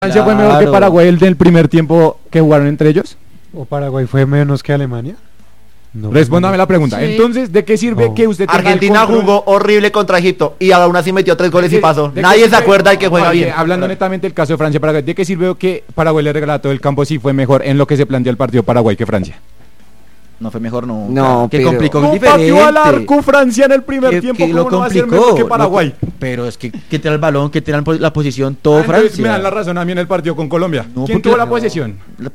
¿Francia fue mejor que Paraguay el del primer tiempo que jugaron entre ellos? ¿O Paraguay fue menos que Alemania? No, respóndame la pregunta. Sí. Entonces, ¿de qué sirve que usted tenga Argentina jugó horrible contra Egipto y aún así metió 3 goles y pasó? Nadie se acuerda de que juega bien. Hablando netamente del caso de Francia-Paraguay, ¿de qué sirve que Paraguay le regaló todo el campo si fue mejor en lo que se planteó el partido Paraguay que Francia? No fue mejor, no. No, que complicó no diferente. Pateó al arco Francia en el primer tiempo, ¿cómo no va a ser mejor que Paraguay? Pero es que tiene el balón, que tiene la posición todo Francia. Me dan la razón a mí en el partido con Colombia. No, ¿quién tuvo la posesión?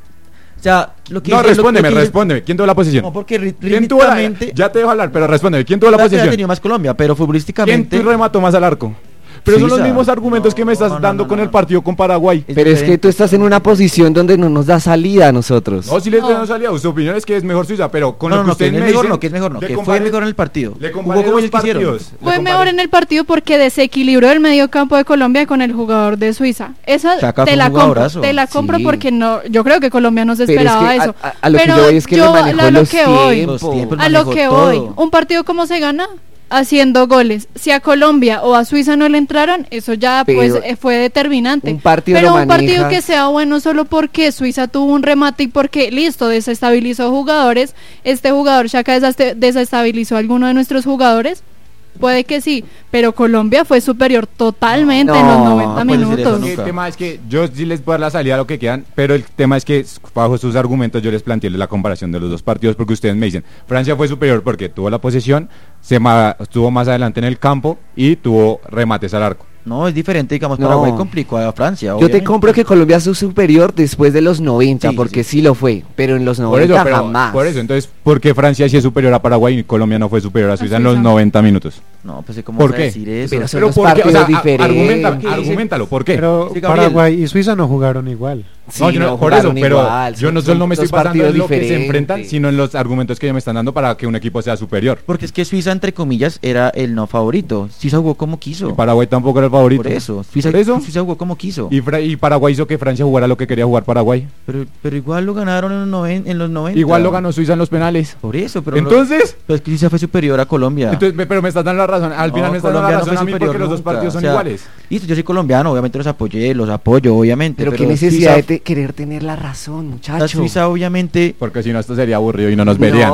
O sea, lo que respóndeme. ¿Quién tuvo la posesión? No, porque rítmicamente... Ya te dejo hablar, pero respóndeme. ¿Quién tuvo la posesión? Ha tenido más Colombia, pero futbolísticamente... ¿Quién remató más al arco? Pero son los mismos argumentos que me estás dando con el partido con Paraguay. Pero es que tú estás en una posición donde no nos da salida a nosotros. No, si les da salida. Su opinión es que es mejor Suiza, pero con lo que ustedes me dicen... que es mejor, que fue mejor en el partido. Jugó como ellos quisieron. Fue mejor en el partido porque desequilibró el medio campo de Colombia con el jugador de Suiza. Esa te la compro porque no, yo creo que Colombia no se esperaba eso. A lo que yo voy es que le manejó los tiempos. A lo que voy. Un partido, ¿cómo se gana? Haciendo goles. Si a Colombia o a Suiza no le entraron, eso ya pues fue determinante. Un partido que sea bueno solo porque Suiza tuvo un remate y porque listo, desestabilizó jugadores, este jugador Xhaka desestabilizó a alguno de nuestros jugadores. Puede que sí, pero Colombia fue superior totalmente en los 90 minutos. El tema es que yo sí les puedo dar la salida a lo que quedan, pero el tema es que bajo sus argumentos yo les planteé la comparación de los dos partidos porque ustedes me dicen, Francia fue superior porque tuvo la posesión, estuvo más adelante en el campo y tuvo remates al arco. No, es diferente, digamos, Paraguay complicó a Francia. Yo te compro que Colombia fue superior después de los 90, porque sí lo fue, pero en los 90 jamás. Por eso, entonces, ¿por qué Francia sí es superior a Paraguay y Colombia no fue superior a Suiza en los 90 minutos? No, pues ¿cómo vas a decir eso? Pero son dos partidos diferentes. Argumentalo, ¿por qué? Pero Paraguay y Suiza no jugaron igual. Sí, por eso, pero yo no me estoy basando en lo que se enfrentan, sino en los argumentos que ellos me están dando para que un equipo sea superior. Porque es que Suiza, entre comillas, era el no favorito. Suiza jugó como quiso. Y Paraguay tampoco era el favorito. Por eso, Suiza jugó como quiso. Y Paraguay hizo que Francia jugara lo que quería jugar Paraguay. Pero igual lo ganaron en los 90. Igual lo ganó Suiza en los penales. Por eso, pero entonces... Pero es que Suiza fue superior a Colombia. Entonces, pero me estás dando la razón. Al final me estás dando la razón a mí porque los dos partidos son iguales. Listo, yo soy colombiano, obviamente los apoyo, obviamente. Pero qué necesidad de querer tener la razón, muchacho. La Suiza, obviamente... Porque si no, esto sería aburrido y no nos verían.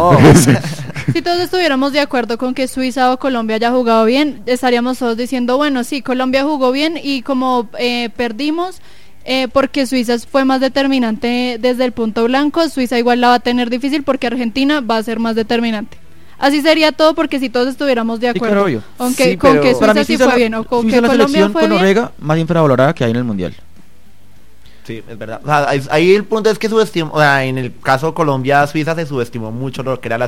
Si todos estuviéramos de acuerdo con que Suiza o Colombia haya jugado bien, estaríamos todos diciendo, bueno, sí, Colombia jugó bien y como perdimos... porque Suiza fue más determinante desde el punto blanco, Suiza igual la va a tener difícil porque Argentina va a ser más determinante. Así sería todo porque si todos estuviéramos de acuerdo con que Suiza sí fue bien o con que Colombia fue bien. Con Noruega más infravalorada que hay en el Mundial. Sí, es verdad. O sea, ahí el punto es que en el caso Colombia-Suiza se subestimó mucho lo que era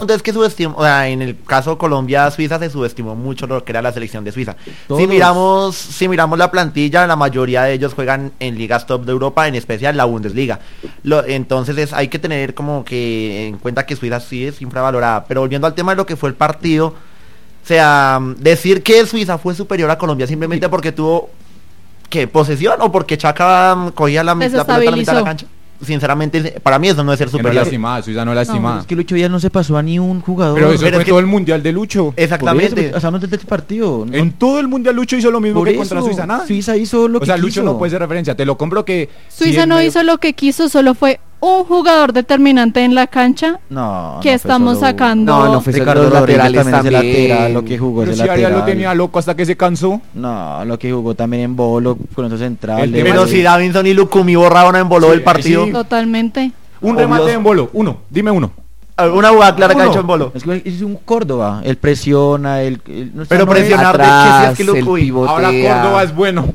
en el caso Colombia-Suiza se subestimó mucho lo que era la selección de Suiza. Si miramos la plantilla, la mayoría de ellos juegan en ligas top de Europa, en especial la Bundesliga. Entonces hay que tener como que en cuenta que Suiza sí es infravalorada. Pero volviendo al tema de lo que fue el partido, o sea, decir que Suiza fue superior a Colombia simplemente porque tuvo... ¿Qué? ¿Posesión o porque Chaka cogía la pelota a la mitad de la cancha? Sinceramente, para mí eso no es ser superior. No lastimada, Suiza no lastimada. Es que Lucho Díaz no se pasó a ni un jugador. Pero eso fue todo el mundial de Lucho. Exactamente. O sea, no desde este partido. En todo el mundial Lucho hizo lo mismo que contra Suiza, nada. Suiza hizo lo que quiso. O sea, Lucho no puede ser referencia. Te lo compro que... Suiza no hizo lo que quiso, solo fue un jugador determinante en la cancha que estamos sacando. No fue Ricardo laterales también. Lo que jugó pero si Arias lo tenía loco hasta que se cansó. No, lo que jugó también en Bolo con esos centrales. Pero si Davinson y Lucumí borraban en Bolo el partido. Sí. Totalmente. Un remate en Bolo, dime uno. Una jugada clara que ha hecho en Bolo. Es un Córdoba, él presiona, pero presionar atrás, de que es que ahora Córdoba es bueno.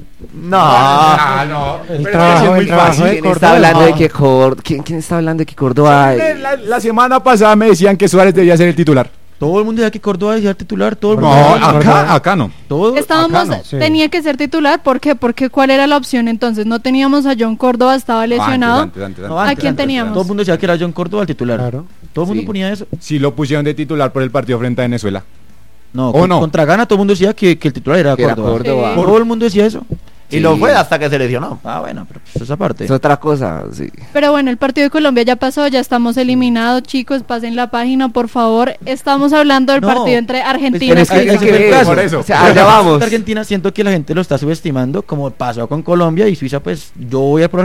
No. Pero es muy fácil. ¿Quién está hablando de que Córdoba? La semana pasada me decían que Suárez debía ser el titular. Todo el mundo decía que Córdoba decía titular, todo el mundo. No, acá no. Tenía que ser titular, ¿por qué? Porque ¿cuál era la opción entonces? No teníamos a John Córdoba, estaba lesionado. ¿A quién teníamos? Todo el mundo decía que era John Córdoba el titular. Claro. Todo el mundo ponía eso. Sí lo pusieron de titular por el partido frente a Venezuela. No, contra Ghana todo el mundo decía que el titular era Córdoba. Todo el mundo decía eso. Y lo fue hasta que se lesionó. Bueno, pero pues esa parte es otra cosa, sí. Pero bueno, el partido de Colombia ya pasó, ya estamos eliminados, chicos, pasen la página, por favor. Estamos hablando del partido entre Argentina y por eso. O sea, allá vamos. Argentina siento que la gente lo está subestimando, como pasó con Colombia y Suiza, pues yo voy a por